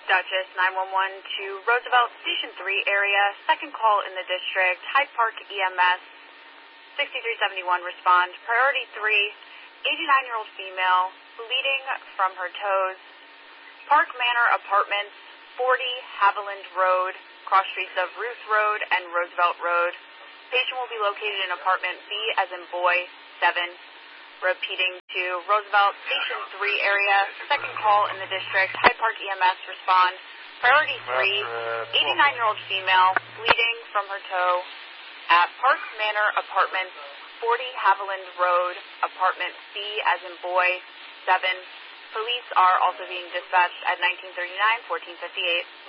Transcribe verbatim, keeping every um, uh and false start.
Duchess nine one one to Roosevelt Station three area, second call in the district, Hyde Park E M S, sixty-three seventy-one respond. Priority three, eighty-nine-year-old female, bleeding from her toes, Park Manor Apartments, forty Haviland Road, cross streets of Ruth Road and Roosevelt Road. Patient will be located in apartment B as in boy, seven. Repeating to Roosevelt Station three area, second call in the district, Hyde Park E M S respond. Priority three, eighty-nine-year-old female, bleeding from her toe at Park Manor Apartments, forty Haviland Road, apartment B as in boy, seven. Police are also being dispatched at nineteen thirty-nine, fourteen fifty-eight.